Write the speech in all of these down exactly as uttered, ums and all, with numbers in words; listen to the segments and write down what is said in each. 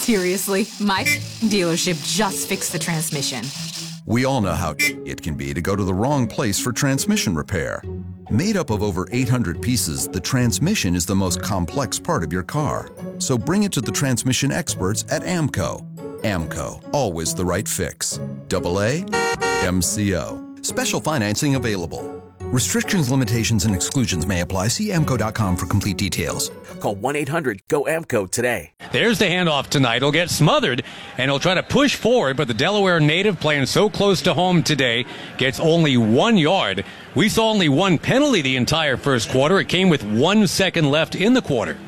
Seriously, my dealership just fixed the transmission. We all know how it can be to go to the wrong place for transmission repair. Made up of over eight hundred pieces, the transmission is the most complex part of your car. So bring it to the transmission experts at AMCO. AMCO, always the right fix. Double A, M C O. Special financing available. Restrictions, limitations, and exclusions may apply. See A M C O dot com for complete details. Call one eight hundred G O A M C O today. There's the handoff tonight. He'll get smothered, and he'll try to push forward, but the Delaware native playing so close to home today gets only one yard. We saw only one penalty the entire first quarter. It came with one second left in the quarter.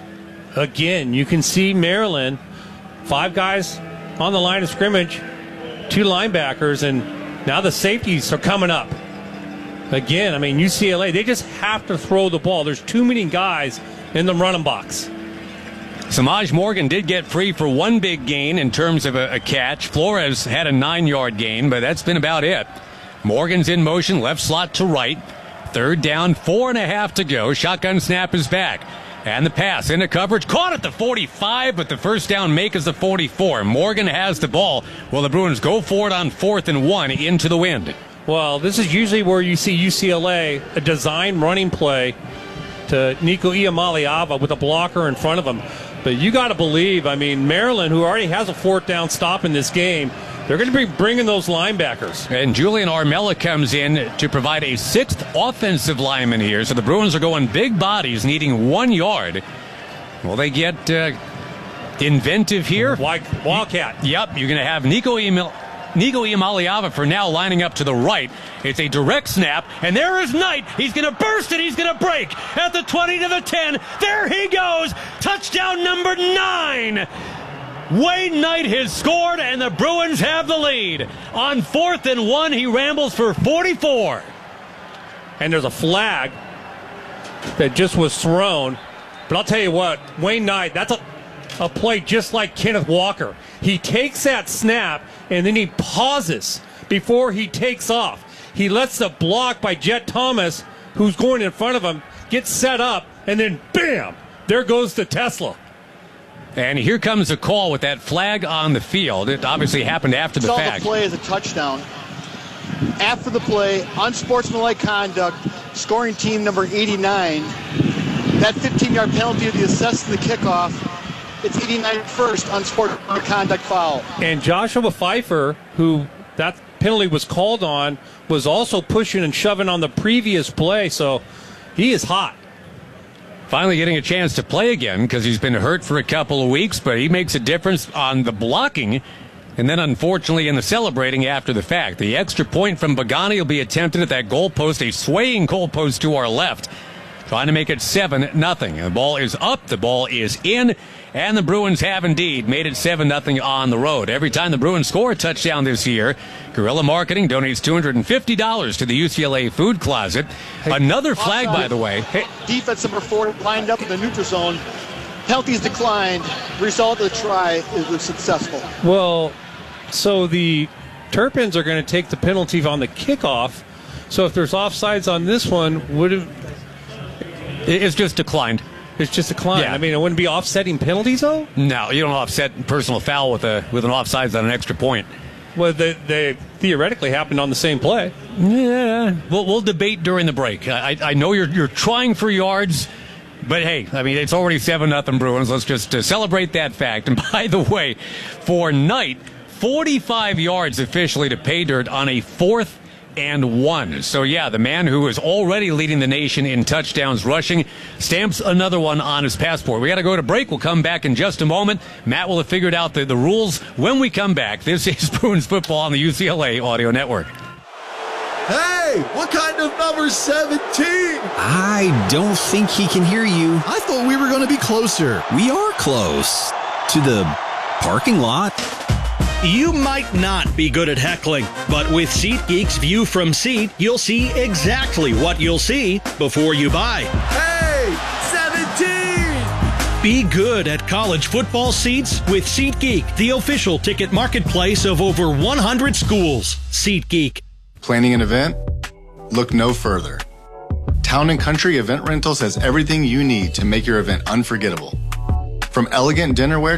Again, you can see Maryland, five guys on the line of scrimmage, two linebackers, and now the safeties are coming up. Again, I mean, U C L A, they just have to throw the ball. There's too many guys in the running box. Samaj Morgan did get free for one big gain in terms of a, a catch. Flores had a nine-yard gain, but that's been about it. Morgan's in motion, left slot to right. Third down, four and a half to go. Shotgun snap is back. And the pass into coverage, caught at the forty-five, but the first down make is the forty-four. Morgan has the ball. Well, the Bruins go for it on fourth and one into the wind. Well, this is usually where you see U C L A, a design running play to Nico Iamaleava with a blocker in front of him. But you got to believe, I mean, Maryland, who already has a fourth down stop in this game, they're going to be bringing those linebackers. And Julian Armella comes in to provide a sixth offensive lineman here. So the Bruins are going big bodies, needing one yard. Will they get uh, inventive here? Wildcat. Yep, you're going to have Nico Iamaleava. Nico Iamaleava for now lining up to the right. It's a direct snap, and there is Knight. He's going to burst it. He's going to break at the twenty to the ten. There he goes. Touchdown number nine. Wayne Knight has scored, and the Bruins have the lead. On fourth and one, he rambles for forty-four. And there's a flag that just was thrown. But I'll tell you what, Wayne Knight, that's a, a play just like Kenneth Walker. He takes that snap, and then he pauses before he takes off. He lets the block by Jet Thomas, who's going in front of him, get set up, and then bam, there goes the Tesla. And here comes a call with that flag on the field. It obviously happened after the Saw fact. The play as a touchdown. After the play, unsportsmanlike conduct, scoring team number eighty-nine. That fifteen-yard penalty to the assess to the kickoff. It's eighty-nine first, unsportsmanlike conduct foul. And Joshua Pfeiffer, who that penalty was called on, was also pushing and shoving on the previous play, so he is hot. Finally getting a chance to play again because he's been hurt for a couple of weeks, but he makes a difference on the blocking and then unfortunately in the celebrating after the fact. The extra point from Bagani will be attempted at that goalpost, a swaying goalpost to our left, trying to make it seven nothing. The ball is up, the ball is in, and the Bruins have indeed made it seven nothing on the road. Every time the Bruins score a touchdown this year, Guerrilla Marketing donates two hundred fifty dollars to the U C L A Food Closet. Hey, Another flag, by the way. Hey. Defense number four lined up in the neutral zone. Penalties declined. Result of the try is successful. Well, so the Terrapins are going to take the penalty on the kickoff. So if there's offsides on this one, would it... It's just declined. It's just declined. Yeah. I mean, it wouldn't be offsetting penalties, though? No, you don't offset personal foul with a with an offsides on an extra point. Well, they, they theoretically happened on the same play. Yeah, we'll, we'll debate during the break. I, I know you're you're trying for yards, but hey, I mean, it's already seven nothing Bruins. Let's just uh, celebrate that fact. And by the way, for Knight, forty-five yards officially to pay dirt on a fourth and one. So, yeah, the man who is already leading the nation in touchdowns rushing stamps another one on his passport. We got to go to break. We'll come back in just a moment. Matt will have figured out the, the rules when we come back. This is Bruins football on the U C L A Audio Network. Hey, what kind of number seventeen? I don't think he can hear you. I thought we were going to be closer. We are close to the parking lot. You might not be good at heckling, but with SeatGeek's View from Seat, you'll see exactly what you'll see before you buy. Hey, seventeen! Be good at college football seats with SeatGeek, the official ticket marketplace of over one hundred schools. SeatGeek. Planning an event? Look no further. Town and Country Event Rentals has everything you need to make your event unforgettable. From elegant dinnerware